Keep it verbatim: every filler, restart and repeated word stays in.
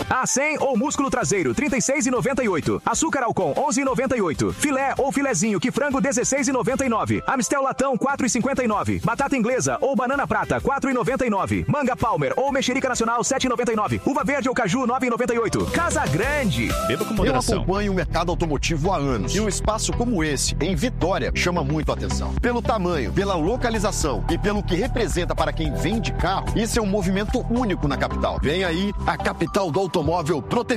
A cem ou músculo traseiro, trinta e seis reais e noventa e oito centavos. Açúcar Alcon, onze reais e noventa e oito centavos. Filé ou filezinho que frango, dezesseis reais e noventa e nove centavos. Amistel latão, quatro reais e cinquenta e nove centavos. Batata inglesa ou banana prata, quatro reais e noventa e nove centavos. Manga Palmer ou mexerica nacional, sete reais e noventa e nove centavos. Uva verde ou caju, nove reais e noventa e oito centavos. Casa Grande. Beba com moderação. Eu acompanho o mercado automotivo há anos e um espaço como esse, em Vitória, chama muito a atenção. Pelo tamanho, pela localização e pelo que representa para quem vende carro, isso é um movimento único na capital. Vem aí a capital do automóvel protegida.